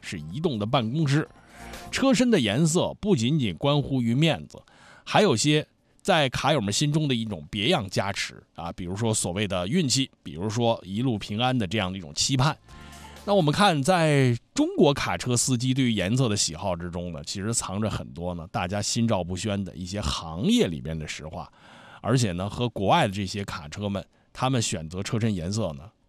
是移动的办公室。车身的颜色不仅仅关乎于面子，还有些在卡友们心中的一种别样加持啊，比如说所谓的运气，比如说一路平安的这样的一种期盼。那我们看，在中国卡车司机对于颜色的喜好之中呢，其实藏着很多呢大家心照不宣的一些行业里边的实话，而且呢，和国外的这些卡车们，他们选择车身颜色呢，